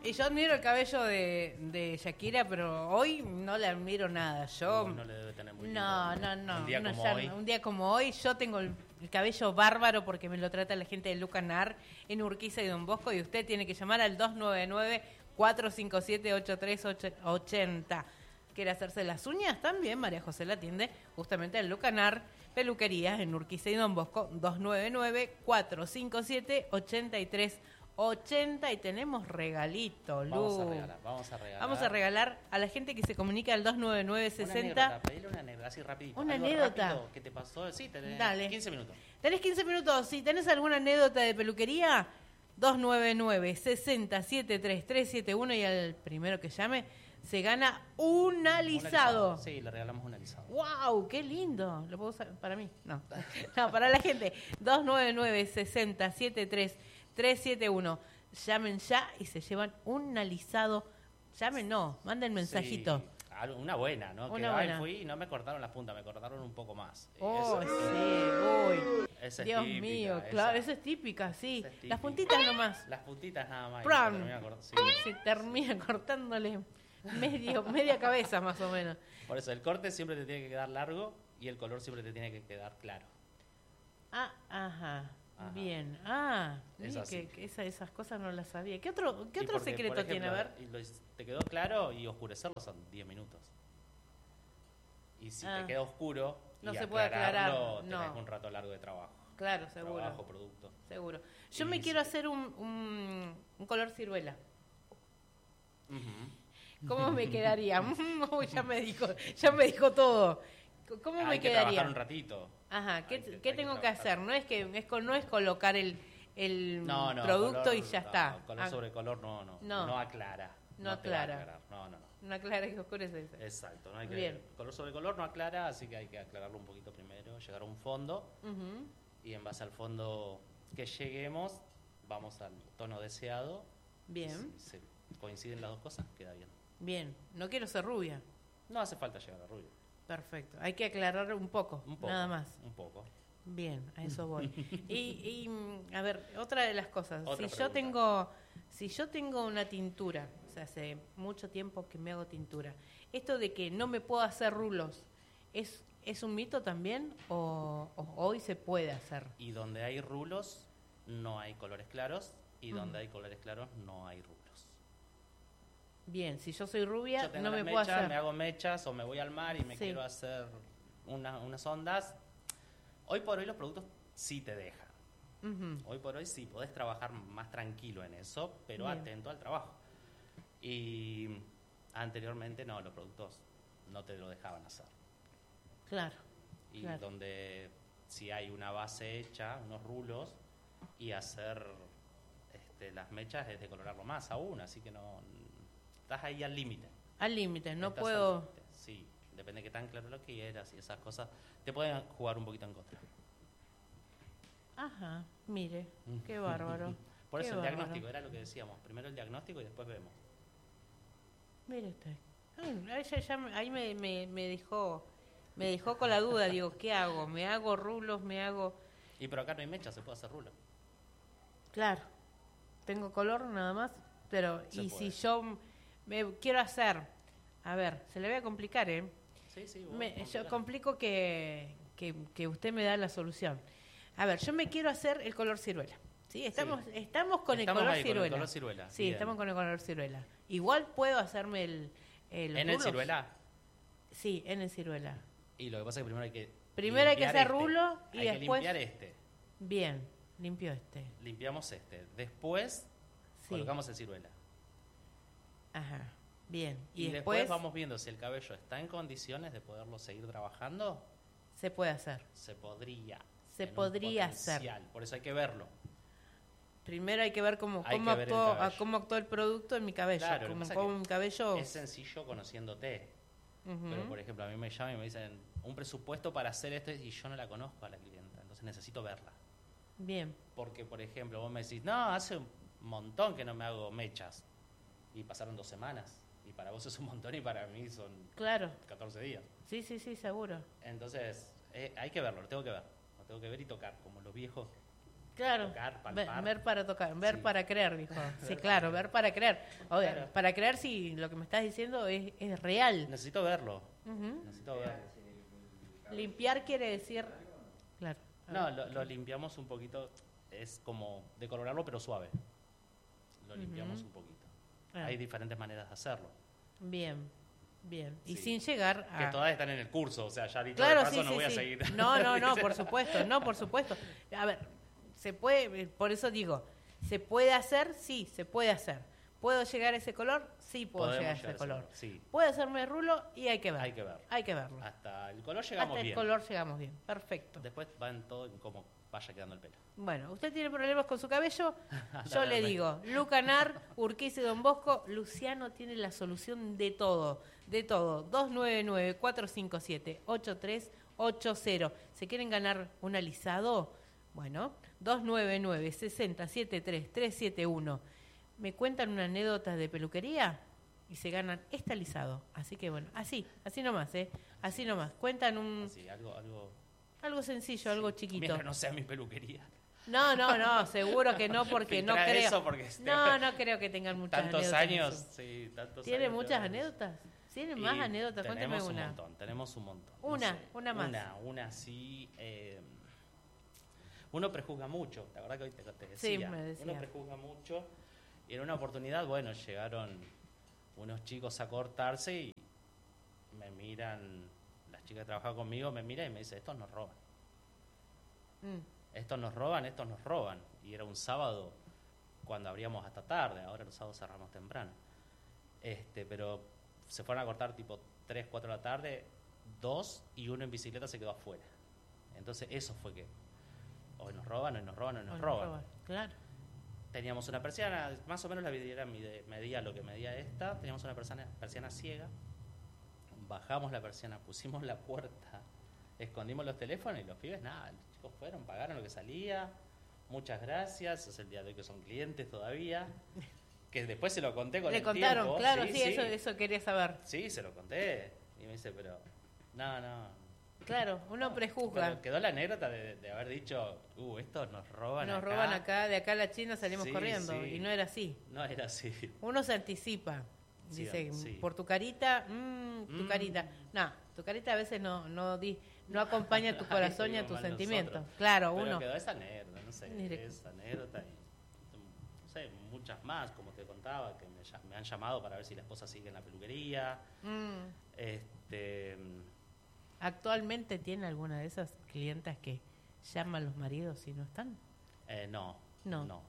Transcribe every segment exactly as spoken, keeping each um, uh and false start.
Y yo admiro el cabello de, de Shakira, pero hoy no le admiro nada. Yo No, no le debe tener muy no, lindo. no, no. Un día no, como ya hoy. no. Un día como hoy, yo tengo el, el cabello bárbaro porque me lo trata la gente de Lucanar en Urquiza y Don Bosco, y usted tiene que llamar al dos nueve nueve, cuatro cinco siete, ocho tres ocho cero. ¿Quiere hacerse las uñas? También María José la atiende justamente en Lucanar Peluquerías en Urquiza y Don Bosco, dos nueve nueve, cuatro cinco siete, ocho tres ochenta. Y tenemos regalito, Lu. Vamos a regalar, vamos a regalar. Vamos a regalar a la gente que se comunica al dos nueve nueve, Una sesenta. anécdota, pedile una anécdota, así rapidito. Una Algo anécdota. rápido que te pasó, sí, tenés Dale. quince minutos. ¿Tenés quince minutos? Si tenés alguna anécdota de peluquería, dos nueve nueve, sesenta, setenta y tres, trescientos setenta y uno, y al primero que llame se gana un alisado. Sí, le regalamos un alisado. ¡Wow! ¡Qué lindo! ¿Lo puedo usar para mí? No. No, para la gente. dos nueve nueve, sesenta, setenta y tres, trescientos setenta y uno. Llamen ya y se llevan un alisado. Llamen, no. Manden mensajito. Sí, algo- una buena, ¿no? Una que buena. Ay, fui y no me cortaron las puntas, me cortaron un poco más. Oh, Eso- sí. Uy. esa es Dios típica, mío. esa. Claro, eso es típica, sí. Esa es típica. Las puntitas nomás. Las puntitas nada más. y Pram. se termina cort- sí. Se termina cortándole medio, media cabeza más o menos. Por eso, el corte siempre te tiene que quedar largo y el color siempre te tiene que quedar claro. Ah, ajá. Ajá. Bien. Ah, Es mire así. que, que esa- esas cosas no las sabía. ¿Qué otro, qué Y otro porque, secreto por tiene? A ejemplo, ver. y lo- te quedó claro y oscurecerlo son diez minutos. Y si Ah. te queda oscuro, No y se puede aclarar, aclararlo, no. tenés un rato largo de trabajo. Claro, seguro. Trabajo, producto. Seguro. Yo Y me sí. quiero hacer un, un, un color ciruela. Ujú. ¿Cómo me quedaría? Uy, ya me dijo, ya me dijo todo. ¿Cómo me Hay que quedaría? trabajar un ratito. Ajá, ¿qué, Hay que- qué hay que tengo que, trabajar. hacer? No es que es con, no es colocar el, el No, no, producto color- y ya no, está. color Ah, sobre color no, no. No. No, aclara. No te va a aclara. aclarar. No, no, no. una clara que oscurece. Exacto. No hay que, Bien. color sobre color no aclara, así que hay que aclararlo un poquito primero, llegar a un fondo. Ujú. Y en base al fondo que lleguemos, vamos al tono deseado. Bien, Si se coinciden las dos cosas, queda bien. bien. No quiero ser rubia. No hace falta llegar a rubio. Perfecto. Hay que aclarar un poco, Un poco. nada más. Un poco. Bien, a eso voy. Y, y, mm, a ver, otra de las cosas. Otra si yo pregunta. tengo, si yo tengo una tintura, o sea, hace mucho tiempo que me hago tintura. Esto de que no me puedo hacer rulos, ¿es es un mito también o, o hoy se puede hacer? Y donde hay rulos, no hay colores claros. Y Mm. donde hay colores claros, no hay rulos. Bien, si yo soy rubia, Yo tengo no me las puedo mechas, hacer. me hago mechas o me voy al mar y me Sí. quiero hacer una- unas ondas. Hoy por hoy los productos sí te dejan. Ujú. Hoy por hoy sí, podés trabajar más tranquilo en eso, pero Bien. atento al trabajo. Y anteriormente no, los productos no te lo dejaban hacer. Claro. Y Claro. donde si hay una base hecha, unos rulos, y hacer este, las mechas es decolorarlo más aún, así que no estás ahí al límite. Al límite, no Estás puedo. al límite, sí, depende de qué tan claro lo quieras y esas cosas te pueden jugar un poquito en contra. Ajá, mire, qué bárbaro. Por qué eso el bárbaro. diagnóstico era lo que decíamos, primero el diagnóstico y después vemos. Mire usted. Ay, ahí ya, ya me- ahí me, me, me dejó me dejó con la duda. Digo, ¿qué hago? ¿Me hago rulos? ¿Me hago...? Y pero acá no hay mecha, se puede hacer rulo. Claro, tengo color nada más, pero Se y puede. si yo me quiero hacer... A ver, se le voy a complicar, ¿eh? Sí, sí. vos Me- yo complicás. complico que, que, que usted me da la solución. A ver, yo me quiero hacer el color ciruela. ¿Sí? Estamos, Sí. estamos con Estamos el color ahí, con el ciruela. color ciruela, Sí, bien. estamos con el color ciruela. Igual puedo hacerme el... el En el rulos. ciruela. Sí, en el ciruela. Y lo que pasa es que primero hay que. Primero hay que limpiar hacer este. rulo y hay después- que limpiar este. Bien, limpio este. Limpiamos este. Después Sí. colocamos el ciruela. Ajá, bien. Y, Y, después, después, vamos viendo si el cabello está en condiciones de poderlo seguir trabajando. se puede hacer. Se podría. Se en un podría hacer. potencial. Por eso hay que verlo. Primero hay que ver cómo, Hay cómo, que ver el actuó, cabello. a cómo actuó el producto en mi cabello. Claro, lo que como, pasa como que mi cabello... Es sencillo conociéndote. Ujú. Pero, por ejemplo, a mí me llaman y me dicen un presupuesto para hacer esto y yo no la conozco a la clienta. Entonces necesito verla. Bien, Porque, por ejemplo, vos me decís, no, hace un montón que no me hago mechas. Y pasaron dos semanas. Y para vos es un montón y para mí son claro. catorce días. Sí, sí, sí, seguro. Entonces, eh, hay que verlo, lo tengo que ver. Lo tengo que ver y tocar, como los viejos Claro, tocar, ver, palpar. ver para tocar, ver Sí. para creer, dijo. Sí, claro, ver para creer. O sea, Claro. para creer si lo que me estás diciendo es, es real. Necesito verlo. Ujú. Necesito verlo. Limpiar quiere decir... Claro. No, lo, lo limpiamos un poquito, es como decolorarlo pero suave. Lo limpiamos Ujú. un poquito. Ah. Hay diferentes maneras de hacerlo. Bien, bien. Y Sí. sin llegar a... Que todas están en el curso, o sea, ya dicho Claro, de paso sí, no sí, voy a sí. seguir. No, no, no, por supuesto, no, por supuesto. A ver, se puede, por eso digo, ¿se puede hacer? Sí, se puede hacer. ¿Puedo llegar a ese color? Sí, puedo Podemos llegar a llegar ese a ese color. color, sí. ¿Puede hacerme rulo? Y hay que ver. Hay que ver. Hay que verlo. Hasta el color llegamos Hasta el bien. color llegamos bien. Perfecto. Después va en todo en cómo vaya quedando el pelo. Bueno, usted tiene problemas con su cabello, yo Dale, le dale. digo, Lucanar, Urquiza y Don Bosco, Luciano tiene la solución de todo, de todo. dos nueve nueve, cuatro cinco siete, ocho tres ocho cero. ¿Se quieren ganar un alisado? Bueno, dos nueve nueve, seis cero siete tres tres siete uno. Me cuentan una anécdota de peluquería y se ganan este alisado. Así que bueno, así, así nomás, ¿eh? Así nomás. Cuentan un Así, algo, algo. algo sencillo, algo chiquito. Mientras no sea mi peluquería. No, no, no, seguro que no, porque no Filtra creo. eso porque este- No, no creo que tengan muchas Tantos anécdotas. años, Jesús. sí, tantos ¿Tiene años muchas tenemos. anécdotas? ¿Tiene Y más anécdotas? Cuénteme tenemos un una. montón, tenemos un montón. no Una, sé, una más. Una, una sí. eh, uno prejuzga mucho, la verdad que hoy te, te Sí, decía. me decía. Uno prejuzga mucho. Y en una oportunidad, bueno, llegaron unos chicos a cortarse y me miran, las chicas que trabajaban conmigo me miran y me dicen, estos nos roban. Mm, Estos nos roban, estos nos roban. Y era un sábado cuando abríamos hasta tarde, ahora los sábados cerramos temprano. Este, pero se fueron a cortar tipo tres, cuatro de la tarde, dos y uno en bicicleta se quedó afuera. Entonces eso fue que hoy nos roban, hoy nos roban, hoy nos bueno, roban. robar, claro. Teníamos una persiana, más o menos la vidriera mide- medía lo que medía esta, teníamos una persiana, persiana ciega, bajamos la persiana, pusimos la puerta, escondimos los teléfonos y los pibes, nada, los chicos fueron, pagaron lo que salía, muchas gracias, es el día de hoy que son clientes todavía, que después se lo conté con Le el contaron, tiempo. claro, sí, Eso, eso quería saber. Sí, se lo conté, y me dice, pero, no, no. Claro, uno no. prejuzga. Pero quedó la anécdota de, de haber dicho, uh, estos nos roban Nos acá. roban acá, de acá a la China salimos Sí, corriendo. sí. Y no era así. No era así. Uno se anticipa. Sí, Dice, sí. por tu carita, mm, tu Mm. carita. No, tu carita a veces no no di, no acompaña a tu Ahí corazón y a estuvimos tus mal sentimientos. nosotros. Claro, Pero uno. quedó esa anécdota, no sé, Mire. esa anécdota y no sé, muchas más, como te contaba, que me, ll- me han llamado para ver si la esposa sigue en la peluquería. Mm. Este, ¿Actualmente tiene alguna de esas clientas que llaman a los maridos y no están? eh, no, No. no,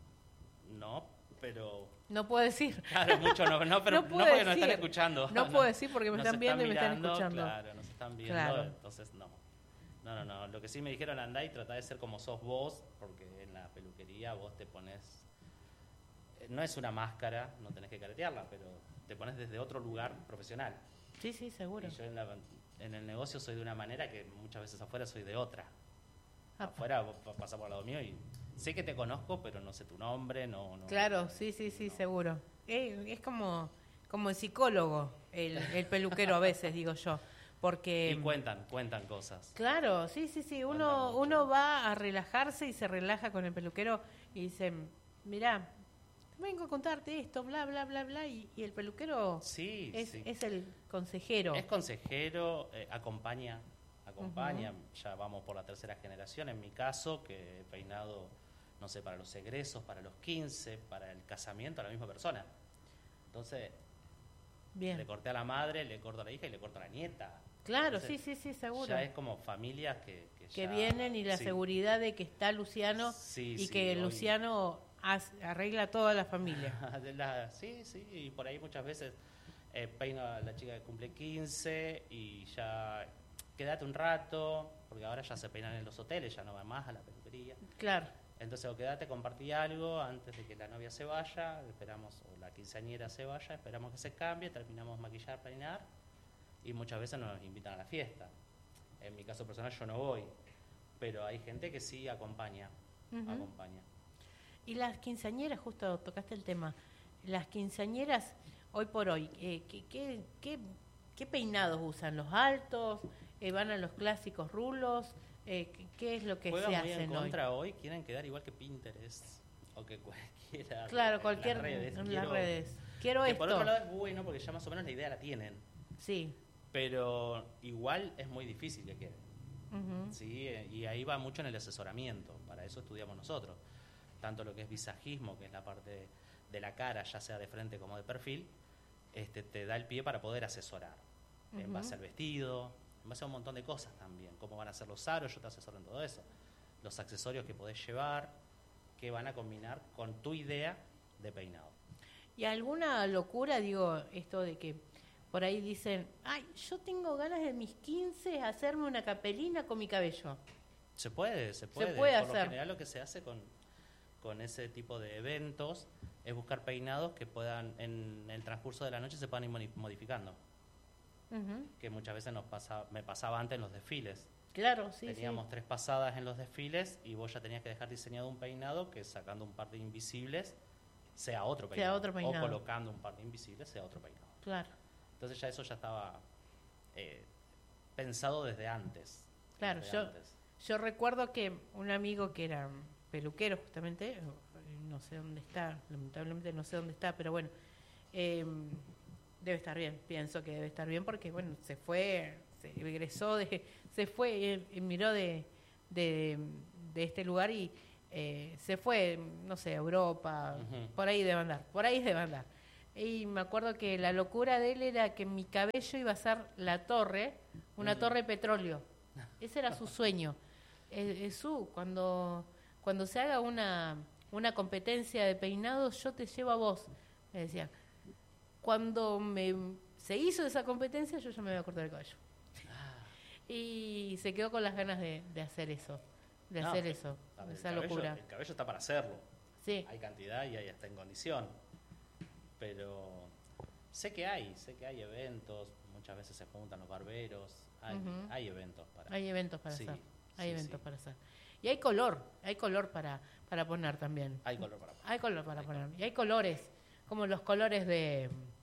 no, pero No puedo decir. claro, mucho no, no, pero No no, puedo porque nos decir. están escuchando. No puedo decir porque me Nos están viendo y me están mirando, escuchando. Claro, nos están viendo, Claro. entonces no. No, no, no. Lo que sí me dijeron, andá y tratá de ser como sos vos, porque en la peluquería vos te pones... eh, No es una máscara, no tenés que caretearla, pero te pones desde otro lugar profesional. Sí, sí, seguro. Y yo en, la- en el negocio soy de una manera que muchas veces afuera soy de otra. Ah, Afuera vos pa- pasás por al lado mío y sé que te conozco, pero no sé tu nombre, no... no Claro, sí, sí, sí, seguro. Eh, es como, como el psicólogo, el, el peluquero a veces, digo yo. Porque... Y cuentan, cuentan cosas. Claro, sí, sí, sí. Cuenta Uno, mucho. uno va a relajarse y se relaja con el peluquero y dice, mirá, vengo a contarte esto, bla, bla, bla, bla. Y, y el peluquero Sí, es, sí. es el consejero. Es consejero, eh, acompaña, acompaña, ya vamos por la tercera generación, en mi caso, que he peinado, no sé, para los egresos, para los quince, para el casamiento a la misma persona. Entonces, Bien. le corté a la madre, le corto a la hija y le corto a la nieta. Claro, Entonces, sí, sí, sí, seguro. Ya es como familias que, que, Que ya- vienen y la sí. seguridad de que está Luciano Sí, y sí, que hoy- Luciano hace- arregla toda la familia. De la- sí, sí, y por ahí muchas veces eh, peino a la chica que cumple quince y ya quédate un rato, porque ahora ya se peinan en los hoteles, ya no van más a la peluquería. Claro, Entonces, o quédate, compartí algo antes de que la novia se vaya, esperamos, o la quinceañera se vaya, esperamos que se cambie, terminamos maquillar, peinar, y muchas veces nos invitan a la fiesta. En mi caso personal yo no voy, pero hay gente que sí acompaña, Ujú. acompaña. y las quinceañeras, justo tocaste el tema, las quinceañeras, hoy por hoy, eh, ¿qué, qué, qué, qué peinados usan? ¿Los altos? Eh, ¿Van a los clásicos rulos? Eh, ¿qué, qué es lo que Juegan se muy en hacen hoy? contra hoy, quieren quedar igual que Pinterest o que cualquiera. Claro, en cualquier las redes. en Quiero- las redes. Quiero que esto. por otro lado es bueno porque ya más o menos la idea la tienen, Sí. pero igual es muy difícil que quede. Ujú. ¿Sí? Eh, Y ahí va mucho en el asesoramiento, para eso estudiamos nosotros. Tanto lo que es visajismo, que es la parte de la cara, ya sea de frente como de perfil, este, te da el pie para poder asesorar. En Ujú. base al vestido, en base a un montón de cosas también. Cómo van a ser los aros, yo te asesoro en todo eso. Los accesorios que podés llevar, que van a combinar con tu idea de peinado. ¿Y alguna locura, digo, esto de que por ahí dicen, ay, yo tengo ganas de mis quince hacerme una capelina con mi cabello? Se puede, se puede. puede Por hacer. lo general lo que se hace con, con ese tipo de eventos es buscar peinados que puedan, en el transcurso de la noche, se puedan ir modi- modificando. Ujú. Que muchas veces nos pasa, me pasaba antes en los desfiles. Claro, sí, Teníamos sí. tres pasadas en los desfiles y vos ya tenías que dejar diseñado un peinado que sacando un par de invisibles sea otro Sea peinado. otro peinado. O colocando un par de invisibles sea otro peinado. Claro, Entonces ya eso ya estaba eh, pensado desde antes. claro. desde Yo, antes. yo recuerdo que un amigo que era peluquero justamente, eh, no sé dónde está, lamentablemente no sé dónde está, pero bueno, eh, debe estar bien, pienso que debe estar bien porque bueno, se fue, se egresó, de, se fue, eh, y miró de, de, de este lugar y eh, se fue, no sé, a Europa, Ujú. por ahí debe andar, por ahí debe andar. Y me acuerdo que la locura de él era que mi cabello iba a ser la torre, una Mm. torre de petróleo. Ese era su sueño. Eh, eh, su, cuando, cuando se haga una, una competencia de peinados, yo te llevo a vos, me decía. Cuando me, se hizo esa competencia, yo ya me iba a cortar el cabello. Y se quedó con las ganas de, de hacer eso, de No, hacer que- eso, a ver, esa el cabello- locura. El cabello está para hacerlo. Sí, Hay cantidad y hay hasta en condición. Pero sé que hay, sé que hay eventos, muchas veces se juntan los barberos, hay, Ujú. hay eventos para... hay eventos para Sí, hacer, hay sí, eventos sí. para hacer. Y hay color, hay color para, para poner también. Hay color para... Hay color para Hay poner. Y hay colores, como los colores de